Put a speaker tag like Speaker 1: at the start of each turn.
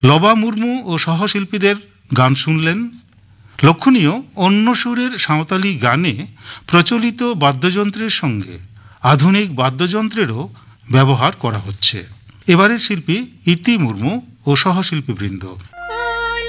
Speaker 1: লবা মুর্মু ও সহশিল্পীদের গান শুনলেন। লক্ষণীয়, অন্য সুরের সাঁওতালি গানে প্রচলিত বাদ্যযন্ত্রের সঙ্গে আধুনিক বাদ্যযন্ত্রেরও ব্যবহার করা হচ্ছে। এবারের শিল্পী ইতি মুর্মু ও সহশিল্পীবৃন্দ।